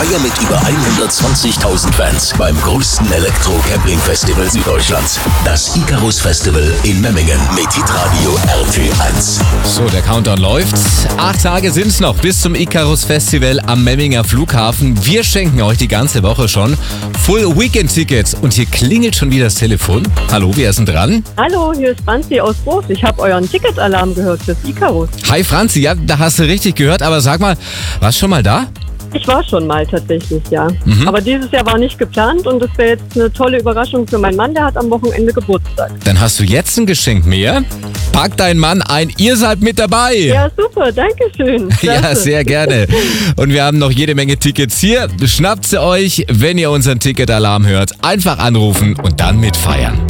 Feier mit über 120.000 Fans beim größten Elektro-Camping-Festival Süddeutschlands. Das Icarus Festival in Memmingen mit Hitradio RT1. So, der Countdown läuft. 8 Tage sind es noch bis zum Icarus Festival am Memminger Flughafen. Wir schenken euch die ganze Woche schon Full Weekend Tickets. Und hier klingelt schon wieder das Telefon. Hallo, wer ist denn dran? Hallo, hier ist Franzi aus Groß. Ich habe euren Ticketalarm gehört fürs Icarus. Hi Franzi, ja, da hast du richtig gehört. Aber sag mal, warst du schon mal da? Ich war schon mal tatsächlich, ja. Aber dieses Jahr war nicht geplant und das wäre jetzt eine tolle Überraschung für meinen Mann. Der hat am Wochenende Geburtstag. Dann hast du jetzt ein Geschenk mehr. Pack deinen Mann ein, ihr seid mit dabei. Ja, super, danke schön. Ja, sehr gerne. Und wir haben noch jede Menge Tickets hier. Schnappt sie euch, wenn ihr unseren Ticketalarm hört. Einfach anrufen und dann mitfeiern.